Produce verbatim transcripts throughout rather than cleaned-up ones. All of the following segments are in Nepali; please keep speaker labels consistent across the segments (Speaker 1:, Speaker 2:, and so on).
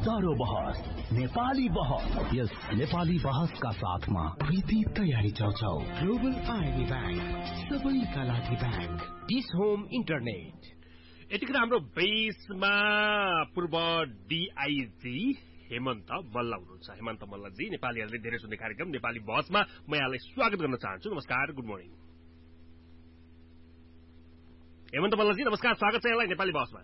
Speaker 1: सुचारो बहस नेपाली बहस। यस नेपाली बहसका साथमा
Speaker 2: प्रीति तयारी चौचौ ग्लोबल आईबी बैंक सबैका लागि बैंक
Speaker 3: डिस होम इन्टरनेट। यतिखेर हाम्रो बेसमा पूर्व डीआईजी हेमन्त मल्ल हुनुहुन्छ। हेमन्त मल्लजी, नेपालीहरूले धेरै सुन्ने कार्यक्रम नेपाली बहसमा म यहाँलाई स्वागत गर्न चाहन्छु। नमस्कार, गुड मर्निङ। हेमन्त मल्लजी नमस्कार, स्वागत छ यहाँलाई नेपाली बहसमा।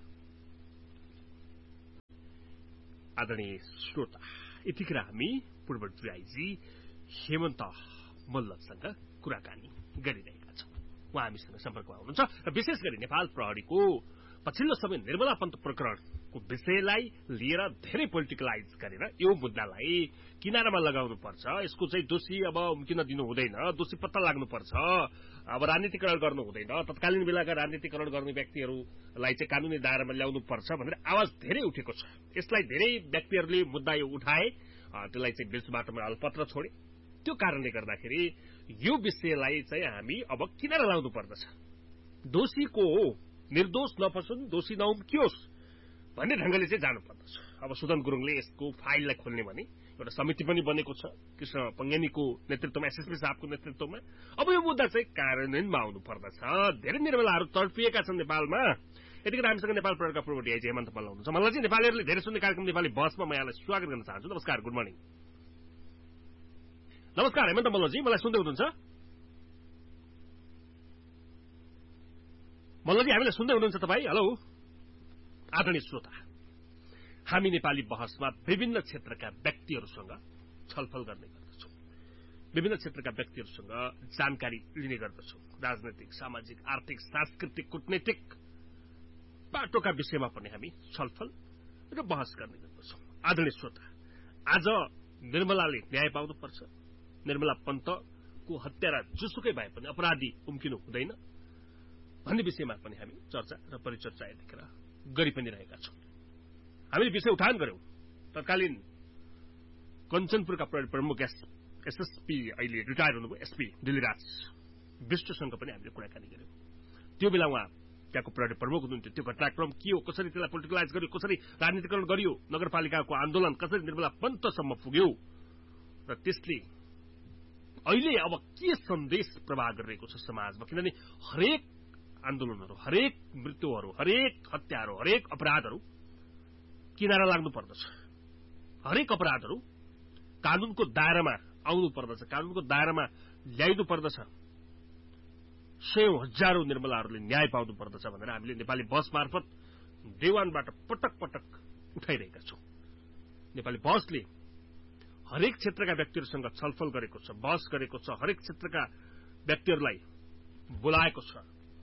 Speaker 3: आदरणीय श्रोता, यतिखेर हामी पूर्व डीआईजी हेमन्त मल्लसँग कुराकानी गरिरहेका छौं। उहाँ हामीसँग सम्पर्कमा हुनुहुन्छ र विशेष गरी नेपाल प्रहरीको पछिल्लो समय निर्मला पन्त प्रकरणको विषयलाई लिएर धेरै पोलिटिकलाइज गरेर यो मुद्दालाई किनारामा लगाउनु पर्छ, यसको चाहिँ दोषी अब उम्किन दिनु हुँदैन, दोषी पत्ता लाग्नु पर्छ, अब राजनीतिकरण गर्नु हुँदैन, तत्कालीन बेलाका राजनीतिकरण गर्ने व्यक्तिहरूलाई चाहिँ कानूनी दायरामा ल्याउनु पर्छ भनेर आवाज धेरै उठेको छ। यसलाई धेरै व्यक्तिहरूले मुद्दा यो उठाए, त्यसलाई चाहिँ बीच बाटोमा अलपत्र छोडे। त्यो कारणले गर्दाखेरि यो विषयलाई चाहिँ हामी अब किनारा लाउनु पर्दछ। दोषीको निर्दोष नफसुन्, दोषी नउम्कियोस् भन्ने ढंगले चाहिँ जानु पर्दछ। अब सुदन गुरुङले यसको फाइललाई खोल्ने भने एउटा समिति पनि बनेको छ कृष्ण पंगेनीको नेतृत्वमा, एसएसपी साहबको नेतृत्वमा। अब यो मुद्दा चाहिँ कार्यान्वयनमा आउनु पर्दछ। धेरै निर्मलाहरू तडपिएका छन् नेपालमा। यतिखेर हामीसँग नेपाल प्रहरीका पूर्व डीआईजी हेमन्त मल्ल हुनुहुन्छ। मल्लजी, नेपालीहरूले धेरै सुन्ने कार्यक्रम नेपाली बसमा म यहाँलाई स्वागत गर्न चाहन्छु। नमस्कार, गुड मर्निङ। नमस्कार हेमन्त मल्लजी, मलाई सुन्दै हुनुहुन्छ? मल्लजी, हामीलाई सुन्दै हुनुहुन्छ तपाईँ? हेलो आदरणीय श्रोता, हामी नेपाली बहसमा विभिन्न क्षेत्रका व्यक्तिहरूसँग छलफल गर्ने गर्दछौं, विभिन्न क्षेत्रका व्यक्तिहरूसँग जानकारी लिने गर्दछौं। राजनैतिक, सामाजिक, आर्थिक, सांस्कृतिक, कूटनैतिक बाटोका विषयमा पनि हामी छलफल र बहस गर्ने गर्दछौं। आदरणीय श्रोता, आज निर्मलाले न्याय पाउनुपर्छ, निर्मला पन्तको हत्यारा जुसुकै भए पनि अपराधी उम्किनु हुँदैन भन्ने विषयमा पनि हामी चर्चा र परिचर्चा यतिखेर गरि पनि रहेका छौं। हामीले विषय उठान गर्यौं। तत्कालीन कञ्चनपुरका प्रहरी प्रमुख एसएसपी अहिले रिटायर हुनुभयो एसपी दिलराज विष्टसँग पनि हामीले कुराकानी गर्यौं। त्यो बेला उहाँ त्यहाँको प्रहरी प्रमुख हुनुहुन्थ्यो। त्यो घटनाक्रम के हो, कसरी त्यसलाई पोलिटिकलाइज गरियो, कसरी राजनीतिकरण गरियो, नगरपालिकाको आन्दोलन कसरी निर्मला पन्तसम्म पुग्यो र त्यसले अहिले अब के सन्देश प्रवाह गरिरहेको छ समाजमा। किनभने हरेक आन्दोलनहरू, हरेक मृत्युहरू, हरेक हत्याहरू, हरेक अपराधहरू किनारा लाग्नु पर्दछ। हरेक अपराधहरू कानूनको दायरामा आउनु पर्दछ, कानूनको दायरामा ल्याइनु पर्दछ। सयौं हजारौं निर्मलाहरूले न्याय पाउनु पर्दछ भनेर हामीले नेपाली बस मार्फत देवानबाट पटक पटक उठाइरहेका छौं। नेपाली बसले हरेक क्षेत्रका व्यक्तिहरूसँग छलफल गरेको छ, बहस गरेको छ, हरेक क्षेत्रका व्यक्तिहरूलाई बोलाएको छ।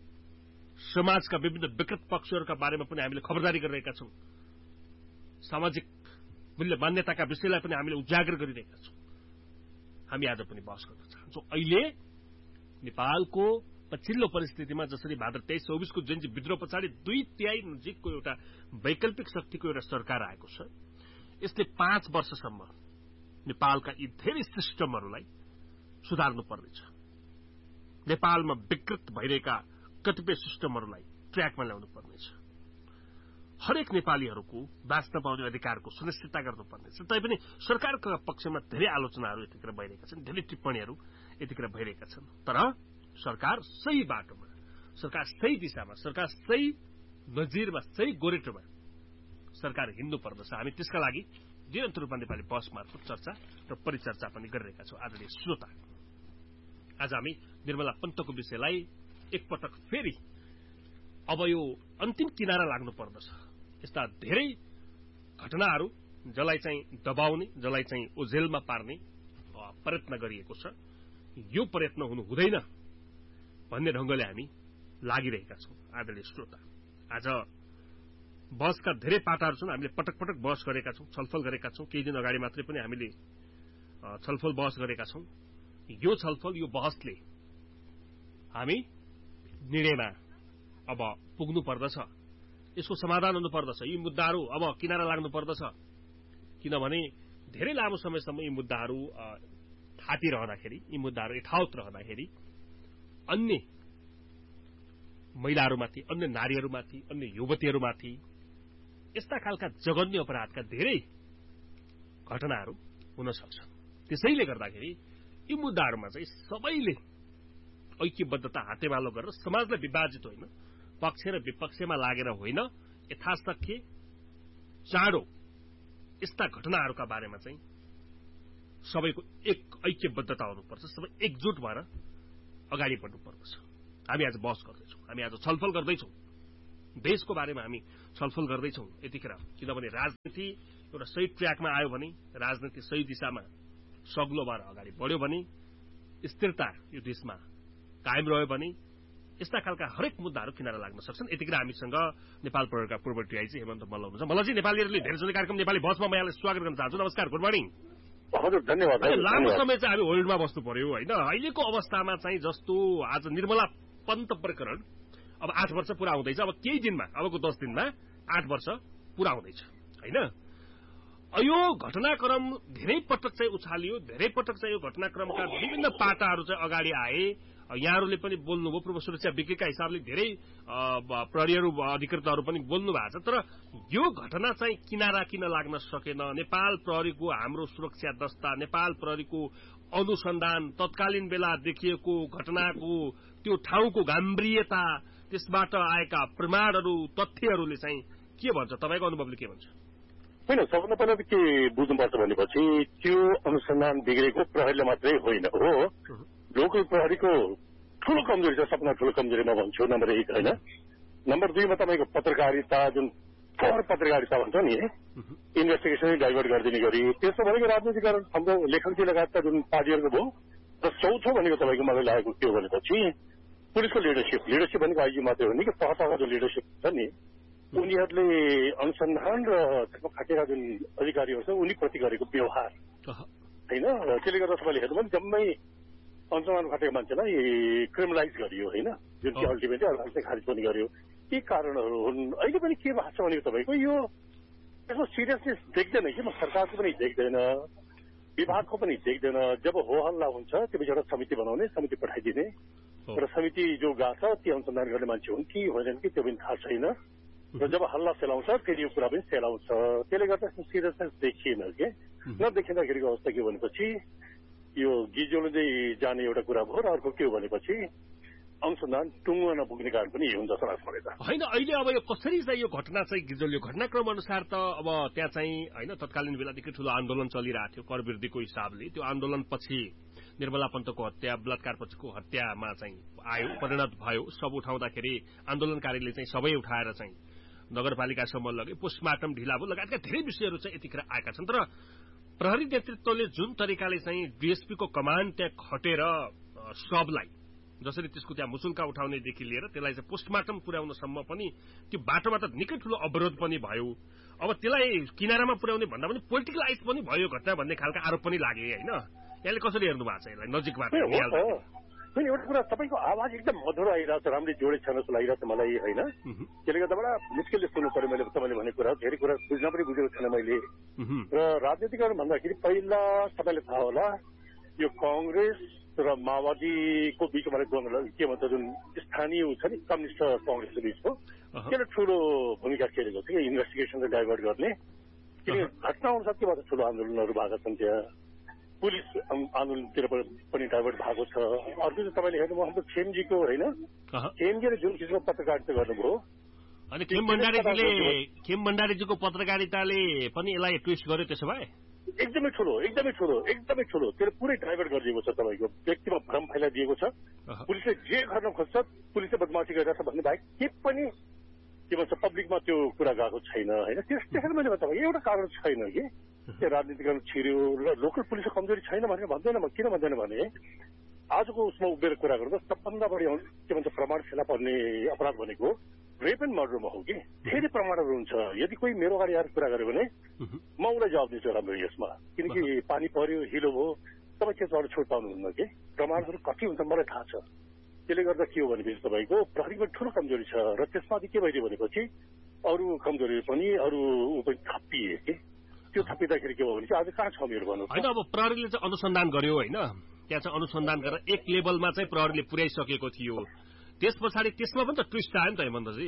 Speaker 3: समाजका विभिन्न विकृत पक्षहरूका बारेमा पनि हामीले खबरदारी गरिरहेका छौं। सामाजिक मूल्य मान्यताका विषयलाई पनि हामीले उजागर गरिरहेका छौं। हामी आज पनि बहस गर्न चाहन्छौं। अहिले नेपालको पछिल्लो परिस्थितिमा जसरी भाद्र तेइस चौबिसको जनजी विद्रोह पछाडि दुई तिहाई नजिकको एउटा वैकल्पिक शक्तिको एउटा सरकार आएको छ। यसले पाँच वर्षसम्म नेपालका यी धेरै सिस्टमहरूलाई सुधार्नु पर्नेछ। नेपालमा विकृत भइरहेका कतिपय सिस्टमहरूलाई ट्र्याकमा ल्याउनु पर्नेछ। हरेक नेपालीहरूको बाँच्न पाउने अधिकारको सुनिश्चितता गर्नुपर्नेछ। तैपनि सरकारका पक्षमा धेरै आलोचनाहरू यतिखेर भइरहेका छन्, धेरै टिप्पणीहरू यतिखेर भइरहेका छन्। तर सरकार सही बाटोमा, सरकार सही दिशामा, सरकार सही नजिरमा, सही गोरेटोमा सरकार हिँड्नु पर्दछ। हामी त्यसका लागि निरन्तर रूपमा नेपाली बस मार्फत चर्चा र परिचर्चा पनि गरिरहेका छौं। आदरणीय श्रोता, आज हामी निर्मला पन्तको विषयलाई एकपटक फेरि अब यो अन्तिम किनारा लाग्नु पर्दछ। यस्ता धेरै घटनाहरू जसलाई चाहिँ दबाउने, जसलाई चाहिँ ओझेलमा पार्ने प्रयत्न गरिएको छ, यो प्रयत्न हुनु हुँदैन भन्ने ढंगले हामी लागिरहेका छौं। आदरणीय श्रोता, आज बहसका धेरै पाटाहरू छन्। हामीले पटक पटक बहस गरेका छौं, छलफल गरेका छौं। केही दिन अगाडि मात्रै पनि हामीले छलफल बहस गरेका छौं। यो छलफल, यो बहसले हामी निर्णयमा अब पुग्नु पर्दछ, यसको समाधान हुनु पर्दछ। यी मुद्दाहरू अब किनारा लाग्नु पर्दछ, किनभने धेरै लामो समयसम्म यी मुद्दाहरू थाती रहँदाखेरि, यी मुद्दाहरू यथावत रहँदाखेरि अन्य महिलाहरूमाथि, अन्य नारीहरूमाथि, अन्य युवतीहरूमाथि यस्ता खालका जघन्य अपराधका धेरै घटनाहरू हुन सक्छन्। त्यसैले गर्दाखेरि यी मुद्दाहरूमा चाहिँ सबैले ऐक्यबद्धता हातेमालो गरेर समाजलाई विभाजित होइन, पक्ष र विपक्षमा लागेर होइन, यथाशक्य चाँडो यस्ता घटनाहरूका बारेमा चाहिँ सबैको एक ऐक्यबद्धता हुनुपर्छ, सबै एकजुट भएर अगाडि बढ्नुपर्दछ। हामी आज बहस गर्दैछौँ, हामी आज छलफल गर्दैछौँ, देशको बारेमा हामी छलफल गर्दैछौँ यतिखेर, किनभने राजनीति एउटा सही ट्र्याकमा आयो भने, राजनीति सही दिशामा सग्लो भएर अगाडि बढ्यो भने, स्थिरता यो देशमा कायम रह्यो भने यस्ता खालका हरेक मुद्दाहरू किनारा लाग्न सक्छन्। यतिखेर हामीसँग नेपाल प्रहरीका पूर्व टिआई चाहिँ हेमन्त मल्ल हुनुहुन्छ। मल्लजी, नेपालीहरूले धेरै जसले कार्यक्रम नेपाली बसमा म यहाँलाई स्वागत गर्न चाहन्छु। नमस्कार, गुड मर्निङ।
Speaker 4: हजुर, धन्यवाद।
Speaker 3: लामो समय चाहिँ हामी होल्डमा बस्नु पर्यो होइन। अहिलेको अवस्थामा चाहिँ जस्तो आज निर्मला पन्त प्रकरण अब आठ वर्ष पूरा हुँदैछ, अब केही दिनमा, अबको दस दिनमा आठ वर्ष पूरा हुँदैछ होइन। यो घटनाक्रम धेरै पटक चाहिँ उछालियो, धेरै पटक चाहिँ यो घटनाक्रमका विभिन्न पाटाहरू चाहिँ अगाडि आए। यहाँहरूले पनि बोल्नुभयो, पूर्व सुरक्षा विज्ञका हिसाबले धेरै प्रहरीहरू अधिकृतहरू पनि बोल्नु भएको छ। तर यो घटना चाहिँ किनारा किन लाग्न सकेन? नेपाल प्रहरीको हाम्रो सुरक्षा दस्ता, नेपाल प्रहरीको अनुसन्धान, तत्कालीन बेला देखिएको घटनाको त्यो ठाउँको गाम्भीर्यता, त्यसबाट आएका प्रमाणहरू, तथ्यहरूले चाहिँ के भन्छ? तपाईँको अनुभवले के भन्छ?
Speaker 4: होइन, सबभन्दा पहिला त के बुझ्नुपर्छ भनेपछि त्यो अनुसन्धान बिग्रेको प्रहरीले मात्रै होइन हो, लोकल प्रहरीको ठूलो कमजोरी छ। सपना ठूलो कमजोरी म भन्छु, नम्बर एक होइन। नम्बर दुईमा तपाईँको पत्रकारिता, जुन पर पत्रकारिता भन्छ नि, इन्भेस्टिगेसनै डाइभर्ट गरिदिने गरी त्यसो भनेको राजनीतिकरण हाम्रो लेखकजी लगायतका जुन पार्टीहरूको भयो। र चौथो भनेको तपाईँको मलाई लागेको के हो भनेपछि पुलिसको लिडरसिप। लिडरसिप भनेको आइजी मात्रै हो नि, कि तह तहको जो लिडरसिप छ नि, उनीहरूले अनुसन्धान र त्यसमा खटेका जुन अधिकारीहरू छ उनीप्रति गरेको व्यवहार होइन। त्यसले गर्दा तपाईँले हेर्नु भने जम्मै अनुसन्धान खटेको मान्छेलाई क्रिमिनलाइज गरियो होइन, जुन कि अल्टिमेटली अदालतले खारिज पनि गर्यो। के कारणहरू हुन्? अहिले पनि के भएको छ भनेको तपाईँको यो यसको सिरियसनेस देख्दैन कि, म सरकारको पनि देख्दैन, विभागको पनि देख्दैन। जब हो हल्ला हुन्छ त्यो पछि एउटा समिति बनाउने, समिति पठाइदिने, र समिति जो गएको छ ती अनुसन्धान गर्ने मान्छे हुन् कि होइनन् कि त्यो पनि थाहा छैन। र जब हल्ला सेलाउँछ फेरि यो कुरा पनि सेलाउँछ। त्यसले गर्दा सिरियसनेस देखिएन के। नदेखिँदाखेरिको अवस्था के भनेपछि यो गिजोले जाने एउटा कुरा भयो, र अर्को के हो भनेपछि अनुसन्धान टुङ्गो नपुग्ने कारण पनि यही हुन्छ जस्तो लाग्छ मलाई त।
Speaker 3: होइन, अहिले अब यो कसरी चाहिँ यो घटना चाहिँ गिजोल्यो? घटनाक्रम अनुसार त अब त्यहाँ चाहिँ होइन तत्कालीन बेलादेखि ठूलो आन्दोलन चलिरहेको थियो करवृद्धिको हिसाबले। त्यो आन्दोलनपछि निर्मला पन्तको हत्या, बलात्कारपछिको हत्यामा चाहिँ आयो, परिणत भयो। सब उठाउँदाखेरि आन्दोलनकारीले चाहिँ सबै उठाएर चाहिँ नगरपालिकासम्म लगे, पोस्टमार्टम ढिला भयो, लगायतका धेरै विषयहरू चाहिँ यतिखेर आएका छन्। तर प्रहरी नेतृत्वले जुन तरिकाले चाहिँ डिएसपीको कमान्ड त्यहाँ खटेर सबलाई जसरी त्यसको त्यहाँ मुसुल्का उठाउनेदेखि लिएर त्यसलाई चाहिँ पोस्टमार्टम पुर्याउनसम्म पनि त्यो बाटोमा त निकै ठूलो अवरोध पनि भयो। अब त्यसलाई किनारामा पुर्याउने भन्दा पनि पोलिटिकलाइज पनि भयो घटना भन्ने खालका आरोप पनि लागे होइन। यहाँले कसरी हेर्नु भएको छ यसलाई नजिकबाट?
Speaker 4: होइन, एउटा कुरा तपाईँको आवाज एकदम मधुर आइरहेको छ, राम्ररी जोडेको छ जस्तो लागिरहेको छ मलाई होइन। त्यसले गर्दा बडा मुस्किलले सुन्नु पर्यो मैले तपाईँले भनेको कुरा, धेरै कुरा बुझ्न पनि बुझेको छैन मैले। र राजनीतिकरण भन्दाखेरि पहिला तपाईँलाई थाहा होला यो कांग्रेस र माओवादीको बिचमा के भन्छ जुन स्थानीय छ नि कम्युनिस्ट र कांग्रेसको बिचको त्यसले ठूलो भूमिका खेलेको थियो कि इन्भेस्टिगेसनलाई डाइभर्ट गर्ने। किनकि घटना अनुसार के भन्छ ठूलो आन्दोलनहरू भएको छन्, त्यहाँ पुलिस आन्दोलनतिर पनि डाइभर्ट भएको छ। अर्को चाहिँ तपाईँले हेर्नुभयो हाम्रो खेमजीको होइन, खेमजीले जुन किसिमको पत्रकारिता गर्नुभयो,
Speaker 3: अनि खेम भण्डारीजीले खेम भण्डारीजीको पत्रकारिताले पनि यसलाई ट्विस्ट गर्यो। त्यसो भए
Speaker 4: एकदमै ठुलो एकदमै ठुलो एकदमै ठुलो त्यसले पुरै डाइभर्ट गरिदिएको छ। तपाईँको व्यक्तिमा भ्रम फैलाइदिएको छ। पुलिसले जे गर्न खोज्छ, पुलिसले बदमासी गरिरहेछ भन्ने बाहेक के पनि के भन्छ पब्लिकमा त्यो कुरा गएको छैन होइन। त्यसैले मैले बताएँ एउटा कारण छैन कि त्यो राजनीतिकरण छिर्यो र लोकल पुलिसको कमजोरी छैन भनेर भन्दैन। म किन भन्दैन भने आजको उसमा उभिएर कुरा गर्दा सबभन्दा बढी के भन्छ प्रमाण फेला पर्ने अपराध भनेको रेप एन्ड मर्डरमा हो कि धेरै प्रमाणहरू हुन्छ। यदि कोही मेरो अगाडि आएर कुरा गर्यो भने म उसलाई जवाब दिन्छु राम्रो यसमा, किनकि पानी पर्यो हिलो भयो तपाईँ त्यसबाट छुट पाउनुहुन्न कि प्रमाणहरू कति हुन्छ मलाई थाहा छ। त्यसले गर्दा के हो भनेपछि तपाईँको प्रहरीको ठुलो कमजोरी छ र त्यसमाथि के भइदियो भनेपछि अरू कमजोरी पनि अरू ऊ पनि थपिए कि त्यो थपिँदाखेरि के भयो भने आज कहाँ छ मेरो भन्नु
Speaker 3: होइन। अब प्रहरीले चाहिँ अनुसन्धान गर्यो होइन, त्यहाँ चाहिँ अनुसन्धान गरेर एक लेभलमा चाहिँ प्रहरीले पुर्याइसकेको थियो। त्यस पछाडि त्यसमा पनि त ट्विस्ट आयो नि त हेमन्तजी।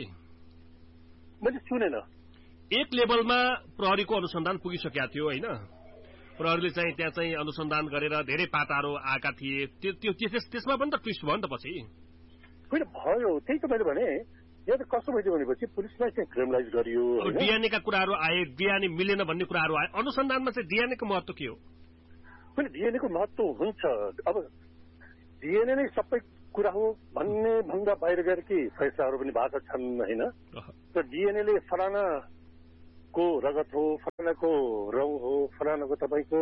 Speaker 4: मैले सुनेन।
Speaker 3: एक लेभलमा प्रहरीको अनुसन्धान पुगिसकेको थियो होइन, प्रहरीले चाहिँ त्यहाँ चाहिँ अनुसन्धान गरेर धेरै पाटाहरू आएका थिए त्यो त्यो त्यसमा पनि त ट्विस्ट भयो नि त पछि
Speaker 4: होइन भयो त्यही त मैले भने यहाँ त कस्तो भइदियो भनेपछि पुलिसलाई चाहिँ क्रिमिनलाइज गरियो
Speaker 3: डिएनएका कुराहरू आए डिएनए मिलेन भन्ने कुराहरू आए अनुसन्धानमा चाहिँ डिएनएको महत्व के हो
Speaker 4: होइन डिएनएको महत्व हुन्छ अब डिएनए नै सबै कुरा हो भन्ने भन्दा बाहिर गएर कि फैसलाहरू पनि भएको छन् होइन र डिएनएले फलानाको रगत हो फलानाको रौँ हो फलानाको तपाईँको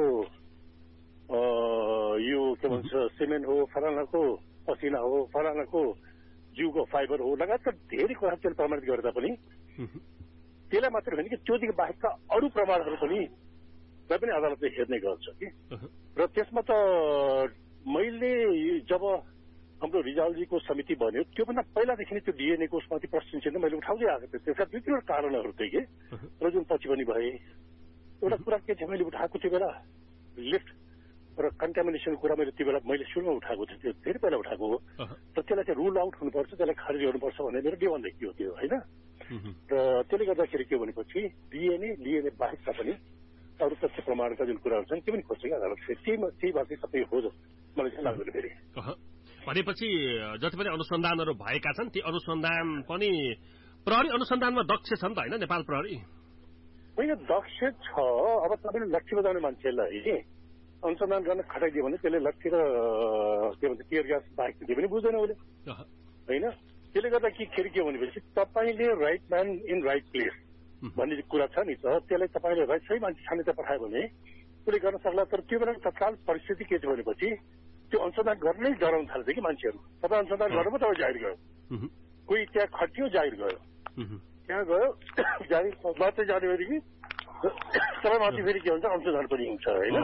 Speaker 4: यो के भन्छ सिमेन्ट हो फलानाको पसिना हो फलानाको जिउको फाइबर हो लगातार धेरै कुरा त्यसले प्रमाणित गर्दा पनि त्यसलाई मात्र होइन कि त्योदेखि बाहेकका अरू प्रमाणहरू पनि पनि अदालतले हेर्ने गर्छ कि र त्यसमा त मैले जब हाम्रो रिजालजीको समिति बन्यो त्योभन्दा पहिलादेखि नै त्यो डिएनएको उसमाथि प्रश्न चिन्ह मैले उठाउँदै आएको थिएँ त्यसका दुई तिनवटा कारणहरू थिए कि र जुन पछि पनि भए एउटा कुरा के थियो मैले उठाएको त्यो बेला लिफ्ट र कन्टामिनेसनको कुरा मैले त्यो बेला मैले सुरुमा उठाएको थिएँ त्यो धेरै पहिला उठाएको हो र त्यसलाई चाहिँ रुल आउट हुनुपर्छ त्यसलाई खारिज गर्नुपर्छ भन्ने मेरो बेबन्दै के हो त्यो होइन र त्यसले गर्दाखेरि के भनेपछि डिएनए डिएनए बाहेकका पनि अरू तथ्य प्रमाणका जुन कुराहरू छन् त्यो पनि खोज्छ कि अदालतले त्यही त्यही बाँकी सबै हो जस्तो मलाई चाहिँ लाग्दैन फेरि
Speaker 3: भनेपछि जति पनि अनुसन्धानहरू भएका छन् ती अनुसन्धान पनि प्रहरी अनुसन्धानमा दक्ष छ नि त होइन नेपाल प्रहरी
Speaker 4: होइन दक्ष छ अब तपाईँले लट्ठी बजाउने मान्छेलाई अनुसन्धान गर्न खटाइदियो भने त्यसले लट्ठी र के भन्छ टियर ग्यास बाहेक त्यो पनि बुझ्दैन उसले होइन त्यसले गर्दा के खेर के भनेपछि तपाईँले right man in right place भन्ने कुरा छ नि त त्यसलाई तपाईँले राइट सही मान्छे छानेर पठायो भने उसले गर्न सक्ला तर त्यो बेला तत्काल परिस्थिति के छ भनेपछि त्यो अनुसन्धान गर्नै डराउन थाल्छ कि मान्छेहरू तपाईँ अनुसन्धान गर्नु पो तपाईँ जाहिर गयो कोही त्यहाँ खटियो जाहिर गयो त्यहाँ गयो जाहिर मात्रै जाने भनेदेखि तपाईँ माथि फेरि के हुन्छ अनुसन्धान पनि हुन्छ होइन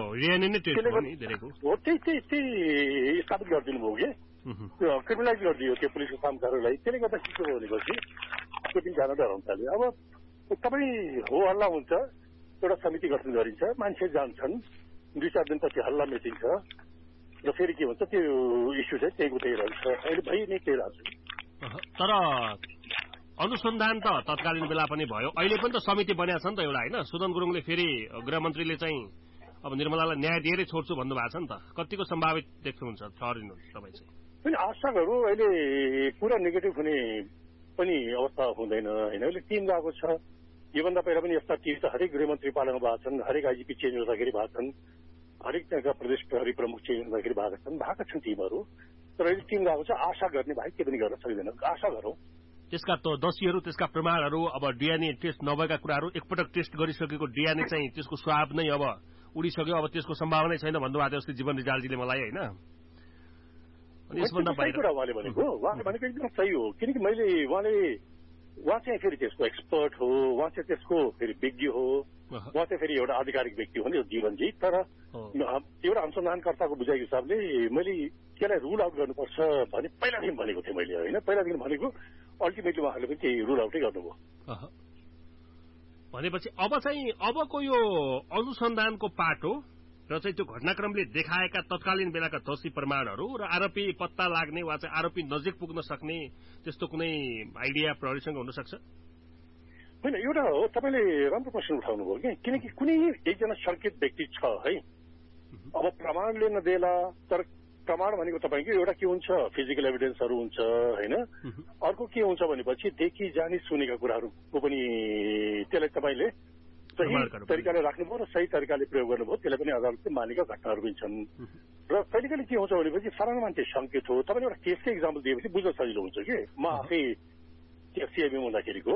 Speaker 4: हो त्यही त्यही त्यही स्थापित गरिदिनु भयो कि क्रिमिनलाइज गरिदियो त्यो पुलिसको कामदारहरूलाई त्यसले गर्दा के हो भनेपछि त्यो पनि जान डराउन थाल्यो अब तपाईँ हो हल्ला हुन्छ एउटा समिति गठन गरिन्छ मान्छे जान्छन् दुई चार दिनपछि हल्ला मेटिन्छ र फेरि के भन्छ त्यो इस्यु चाहिँ त्यही उतै रहन्छ अहिले भइ नै त्यही रहन्छ
Speaker 3: तर अनुसन्धान त तत्कालीन बेला पनि भयो अहिले पनि त समिति बनिएको छ नि त एउटा होइन सुदन गुरुङले फेरि गृहमन्त्रीले चाहिँ अब निर्मलालाई न्याय दिएरै छोड्छु भन्नुभएको छ नि त कतिको सम्भावित देख्नुहुन्छ ठहरिनुहुन्छ तपाईँ चाहिँ
Speaker 4: पनि आशाहरू अहिले पुरा नेगेटिभ हुने पनि अवस्था हुँदैन होइन अहिले टिम गएको छ योभन्दा पहिला पनि यस्ता टिम त हरेक गृहमन्त्री पालामा भएको छन् हरेक आइजिपी चेन्ज हुँदाखेरि भएको छन् हरेक त्यहाँका प्रदेश प्रहरी प्रमुख चेन्ज हुँदाखेरि भएको छन् भएका छन् टिमहरू तर अहिले टिम गएको छ आशा गर्ने बाहेक के पनि गर्न सक्दैन आशा गरौँ
Speaker 3: त्यसका त दोषीहरू त्यसका प्रमाणहरू अब डिएनए टेस्ट नभएका कुराहरू एकपटक टेस्ट गरिसकेको डिएनए चाहिँ त्यसको स्वाब नै अब उडिसक्यो अब त्यसको सम्भावना छैन भन्नुभएको थियो जस्तै जीवन रिजालजीले मलाई होइन
Speaker 4: यसभन्दा बाहिर कुरा उहाँले भनेको उहाँले भनेको एकदम सही हो किनकि मैले उहाँले उहाँ चाहिँ फेरि त्यसको एक्सपर्ट हो उहाँ चाहिँ त्यसको फेरि विज्ञ हो उहाँ चाहिँ फेरि एउटा आधिकारिक व्यक्ति हो नि जीवनजी तर एउटा अनुसन्धानकर्ताको बुझाइको हिसाबले मैले त्यसलाई रुल आउट गर्नुपर्छ भने पहिलादेखि भनेको थिएँ मैले होइन पहिलादेखि भनेको अल्टिमेटली उहाँहरूले पनि त्यही रुल आउटै गर्नुभयो
Speaker 3: भनेपछि अब चाहिँ अबको यो अनुसन्धानको पाटो र चाहिँ त्यो घटनाक्रमले देखाएका तत्कालीन बेलाका दोषी प्रमाणहरू र आरोपी पत्ता लाग्ने वा चाहिँ आरोपी नजिक पुग्न सक्ने त्यस्तो कुनै आइडिया प्रहरीसँग हुन सक्छ
Speaker 4: होइन एउटा हो तपाईँले राम्रो प्रश्न उठाउनुभयो कि किनकि कुनै एकजना सङ्केत व्यक्ति छ है अब प्रमाणले नदेला तर प्रमाण भनेको तपाईँको एउटा के हुन्छ फिजिकल एभिडेन्सहरू हुन्छ होइन अर्को के हुन्छ भनेपछि देखि जानी सुनेका कुराहरूको पनि त्यसलाई तपाईँले सही तरिकाले राख्नुभयो र सही तरिकाले प्रयोग गर्नुभयो त्यसलाई पनि अदालतले मानेका घटनाहरू पनि छन् र कहिले कहिले के हुन्छ भनेपछि फलाना मान्छे सङ्केत हो तपाईँले एउटा केसकै इक्जाम्पल दिएपछि बुझ्न सजिलो हुन्छ कि म आफै सिआइबी हुँदाखेरिको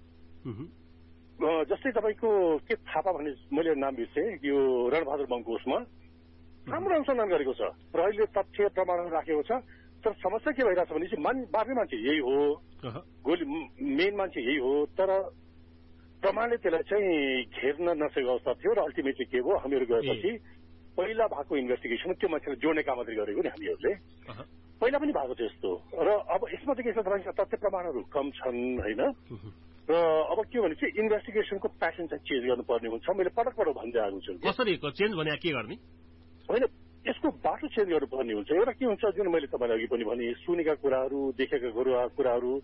Speaker 4: जस्तै तपाईँको के थापा भन्ने मैले नाम बिर्सेँ यो रणबहादुर बमको उसमा राम्रो अनुसन्धान गरेको छ र अहिले तथ्य प्रमाणहरू राखेको छ तर समस्या के भइरहेछ भनेपछि मान बार्ने मान्छे यही हो गोली मेन मान्छे यही हो तर प्रमाणले त्यसलाई चाहिँ घेर्न नसकेको अवस्था थियो र अल्टिमेटली के भयो हामीहरू गएपछि पहिला भएको इन्भेस्टिगेसन त्यो मान्छेलाई जोड्ने काम मात्रै गरेको नि हामीहरूले पहिला पनि भएको थियो यस्तो र अब यसमा चाहिँ के छ तपाईँको तथ्य प्रमाणहरू कम छन् होइन र अब के भने चाहिँ इन्भेस्टिगेसनको प्यासन चाहिँ चेन्ज गर्नुपर्ने हुन्छ मैले पटक पटक भन्दै आएको छु
Speaker 3: कसरी चेन्ज भने के गर्ने
Speaker 4: होइन यसको बाटो चेन्ज गर्नुपर्ने हुन्छ एउटा के हुन्छ जुन मैले तपाईँलाई अघि पनि भने सुनेका कुराहरू देखेका कुराहरू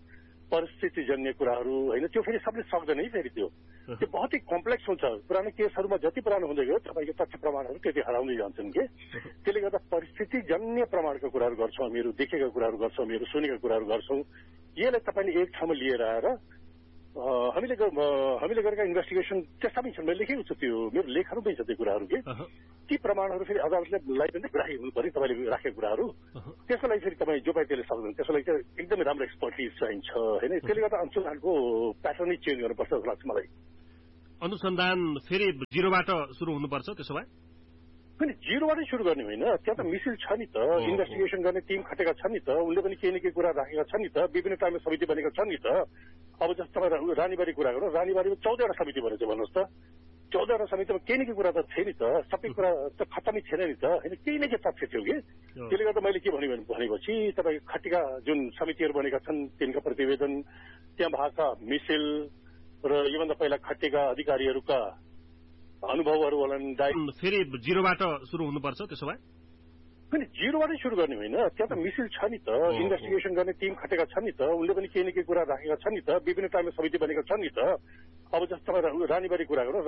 Speaker 4: परिस्थितिजन्य कुराहरू होइन त्यो फेरि सबले सक्दैन है फेरि त्यो त्यो बहुतै कम्प्लेक्स हुन्छ पुरानो केसहरूमा जति पुरानो हुँदै गयो तपाईँको तथ्य प्रमाणहरू त्यति हराउँदै जान्छन् कि त्यसले गर्दा परिस्थितिजन्य प्रमाणका कुराहरू गर्छौँ हामीहरू देखेका कुराहरू गर्छौँ हामीहरू सुनेका कुराहरू गर्छौँ यसलाई तपाईँले एक ठाउँमा लिएर आएर हामीले हामीले गरेका इन्भेस्टिगेसन त्यस्ता पनि छन् मैले लेखेको छु त्यो मेरो लेखहरू पनि छ त्यो कुराहरू के ती प्रमाणहरू फेरि अदालतले पनि ग्राह्य हुनु पर्यो तपाईँले राखेका कुराहरू त्यसको लागि फेरि तपाईँ जो पाइ त्यसले सक्दैन त्यसको लागि चाहिँ एकदमै राम्रो एक्सपर्टिज चाहिन्छ होइन त्यसले गर्दा अनुसन्धानको प्याटर्नै चेन्ज गर्नुपर्छ जस्तो लाग्छ मलाई
Speaker 3: अनुसन्धान फेरि जिरोबाट सुरु हुनुपर्छ त्यसो भए
Speaker 4: होइन जिरोबाटै सुरु गर्ने होइन त्यहाँ त मिसिल छ नि त इन्भेस्टिगेसन गर्ने टिम खटेका छन् नि त उनले पनि केही न केही कुरा राखेका छन् नि त विभिन्न टाइममा समिति बनेका छन् नि त अब जस्तो तपाईँ रानीबारी कुरा गरौँ रानीबारीमा चौधवटा समिति बनेछ भन्नुहोस् त चौधवटा समितिमा केही न केही कुरा त थियो नि त सबै कुरा त खत्तमै थिएन नि त होइन केही न केही तथ्य थियो कि त्यसले गर्दा मैले के भने भनेपछि तपाईँ खटेका जुन समितिहरू बनेका छन् तिनका प्रतिवेदन त्यहाँ भएका मिसिल र योभन्दा पहिला खटेका अधिकारीहरूका अनुभवहरू होला
Speaker 3: फेरि जिरोबाट सुरु हुनुपर्छ त्यसो भए
Speaker 4: होइन जिरोबाटै सुरु गर्ने होइन त्यहाँ त मिसिल छ नि त इन्भेस्टिगेसन गर्ने टिम खटेका छन् नि त उनले पनि केही न केही कुरा राखेका छन् नि त विभिन्न टाइममा समिति बनेका छन् नि त अब जस्तो तपाईँ रानीबारी कुरा गरौँ